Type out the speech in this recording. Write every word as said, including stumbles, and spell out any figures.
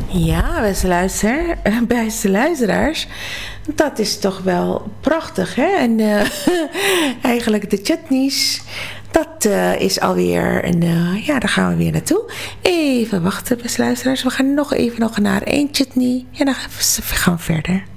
Ja, beste, luister, beste luisteraars. Dat is toch wel prachtig, hè? En uh, eigenlijk de chutneys, dat uh, is alweer, en uh, ja, daar gaan we weer naartoe. Even wachten, beste luisteraars. We gaan nog even nog naar één chutney en dan gaan we verder.